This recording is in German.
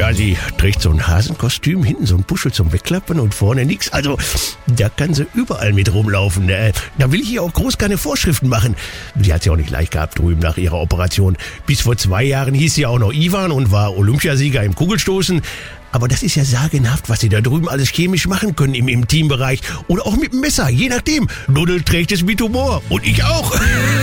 Ja, sie trägt so ein Hasenkostüm, hinten so ein Puschel zum Wegklappen und vorne nix. Also, da kann sie überall mit rumlaufen. Da will ich ihr auch groß keine Vorschriften machen. Sie hat ja auch nicht leicht gehabt drüben nach ihrer Operation. Bis vor 2 Jahren hieß sie auch noch Ivan und war Olympiasieger im Kugelstoßen. Aber das ist ja sagenhaft, was sie da drüben alles chemisch machen können im Teambereich. Oder auch mit dem Messer, je nachdem. Nuddel trägt es mit Humor. Und ich auch.